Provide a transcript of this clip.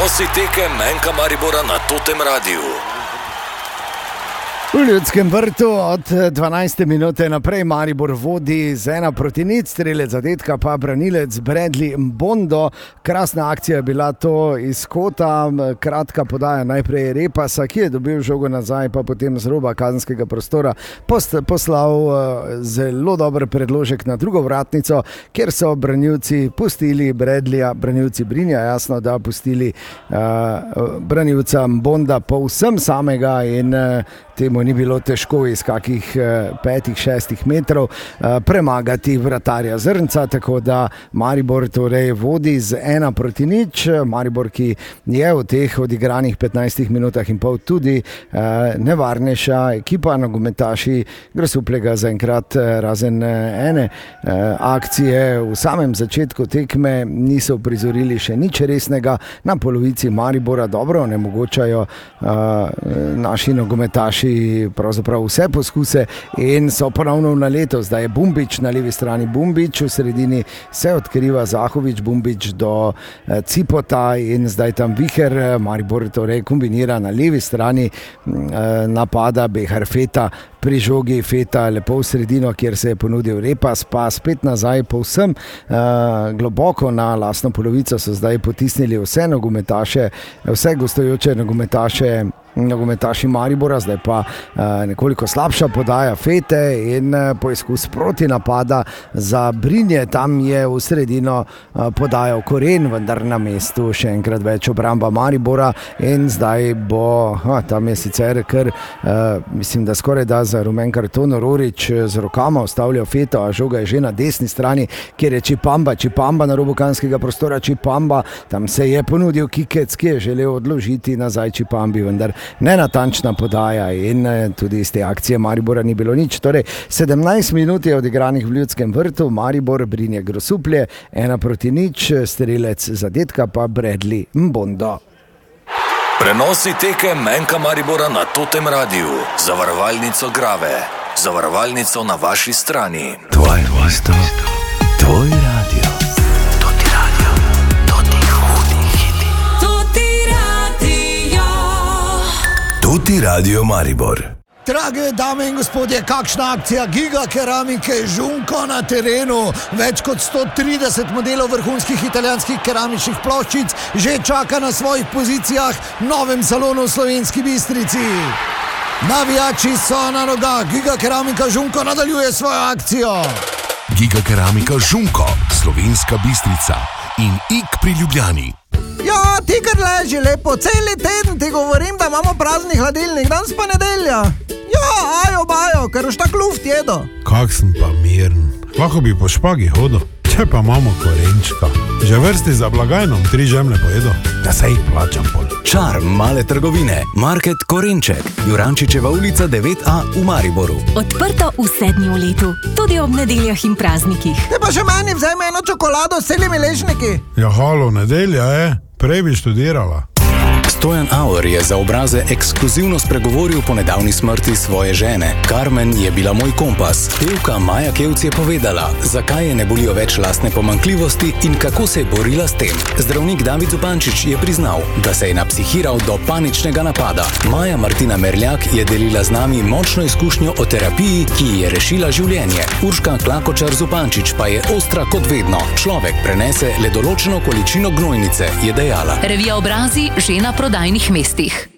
Prenosi tekem Enka Maribora na Totem Radiu. V Ljudskem vrtu od 12. minute naprej Maribor vodi z 1-0, strelec zadetka pa branilec Bradley Mbondo. Krasna akcija je bila to iz kota, kratka podaja najprej Repasa, ki je dobil žogo nazaj, pa potem z roba kazenskega prostora poslal zelo dober predložek na drugo vratnico, kjer so branilci pustili Bradleyja, branilci Brinja, jasno, da pustili branilca Mbonda povsem samega in temu ni bilo težko iz kakih 5-6 metrov premagati vratarja Zrnca, tako da Maribor torej vodi z 1-0. Maribor, ki je v teh odigranih 15 minutah in pol tudi nevarnejša ekipa, nogometaši Grosupplega zaenkrat razen ene akcije v samem začetku tekme niso prizorili še nič resnega. Na polovici Maribora dobro onemogočajo naši nogometaši pravzaprav vse poskuse in so ponovno v naletu. Zdaj je Bumbič na levi strani, Bumbič v sredini se odkriva Zahovič, Bumbič do Cipota in zdaj tam Viher. Maribor torej kombinira na levi strani, napada Behar Feta, pri žogi Feta lepo v sredino, kjer se je ponudil Repas, pa spet nazaj povsem globoko na lastno polovico so zdaj potisnili vse nogometaše, vse gostujoče nogometaši Maribora, zdaj pa nekoliko slabša podaja Fete in poizkus proti napada za Brinje, tam je v sredino podajal Koren, vendar na mestu še enkrat več obramba Maribora in zdaj bo, tam je sicer kar, mislim, da skoraj da za rumen karton Rorič z rokama ustavljal Feto, a žoga je že na desni strani, kjer je Čipamba na robu kazenskega prostora, Čipamba, tam se je ponudil Kikec, ki je želel odložiti nazaj Čipambi, vendar nenatančna podaja in tudi iz te akcije Maribora ni bilo nič. Torej 17 minut je odigranih v Ljudskem vrtu, Maribor Brinje Grosuplje 1-0, strelec zadetka pa Bradley Mbondo. Prenosi tekem Enka Maribora na Totem Radiu. Zavarovalnico Grave. Zavarovalnico na vaši strani. Tvoj mesto, tvoj radio. Toti radio, toti hudi hiti. Toti radio. Toti radio Maribor. Drage dame in gospodje, kakšna akcija Giga Keramike Žunko na terenu. Več kot 130 modelov vrhunskih italijanskih keramičnih ploščic že čaka na svojih pozicijah v novem salonu v Slovenski Bistrici. Navijači so na nogah, Giga Keramika Žunko nadaljuje svojo akcijo. Giga Keramika Žunko, Slovenska Bistrica in Ik pri Ljubljani. Ja, ti kar leži lepo, celi teden ti govorim, da imamo prazni hladilnik, danes pa nedelja. Ja, bajo, ker už tak luft jedo. Kak sem pa miren, lahko bi po špagi hodil, če pa imamo korenčka. Že vrsti za blagajnom 3 žemlje pojedo, da se jih plačam pol. Čar male trgovine, Market Korenček, Jurančičeva ulica 9A v Mariboru. Odprto vse dni v letu, tudi ob nedeljah in praznikih. Te pa še meni vzajme eno čokolado s celimi ležniki. Ja, halo, nedelja je, prej bi študirala. Stojan Auer je za Obraze ekskluzivno spregovoril po nedavni smrti svoje žene. Carmen je bila moj kompas. Pevka Maja Kevc je povedala, zakaj je ne bolijo več lastne pomanjkljivosti in kako se je borila s tem. Zdravnik David Zupančič je priznal, da se je napsihiral do paničnega napada. Maja Martina Merljak je delila z nami močno izkušnjo o terapiji, ki ji je rešila življenje. Urška Klakočar Zupančič pa je ostra kot vedno. Človek prenese le določeno količino gnojnice, je dejala. Revija Obrazi že na prodajnih mestih.